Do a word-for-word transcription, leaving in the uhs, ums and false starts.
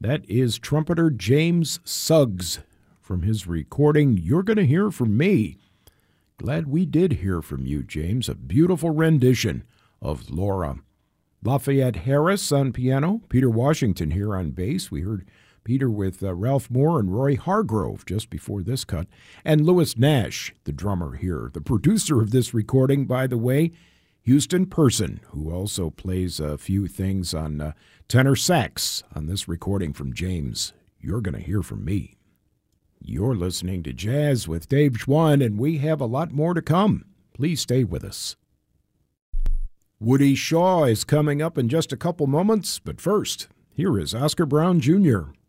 That is trumpeter James Suggs from his recording, You're Gonna Hear From Me. Glad we did hear from you, James. A beautiful rendition of Laura. Lafayette Harris on piano, Peter Washington here on bass. We heard Peter with uh, Ralph Moore and Roy Hargrove just before this cut. And Lewis Nash, the drummer here. The producer of this recording, by the way, Houston Person, who also plays a few things on uh, tenor sax on this recording from James. You're going to hear from me. You're listening to Jazz with Dave Schwann, and we have a lot more to come. Please stay with us. Woody Shaw is coming up in just a couple moments, but first, here is Oscar Brown Junior